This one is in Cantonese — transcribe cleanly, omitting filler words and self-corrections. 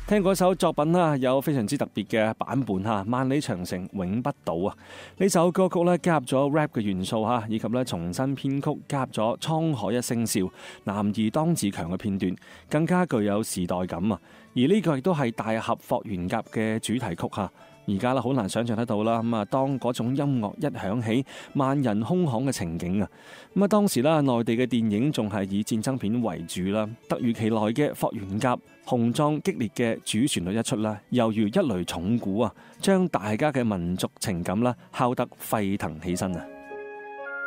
聽嗰首作品啦，有非常之特別嘅版本嚇，《萬里長城永不倒》啊！呢首歌曲咧加入咗 rap 嘅元素嚇，以及咧重新編曲，加入咗滄海一聲笑、男兒當自強嘅片段，更加具有時代感啊！而呢個亦都係大俠霍元甲嘅主題曲嚇。而家咧好難想像得到啦，咁啊當嗰種音樂一響起，萬人空巷嘅情景啊，咁啊當時啦內地嘅電影仲係以戰爭片為主啦，突如其來嘅霍元甲雄壯激烈嘅主旋律一出啦，猶如一雷重鼓啊，將大家嘅民族情感啦敲得沸騰起身啊！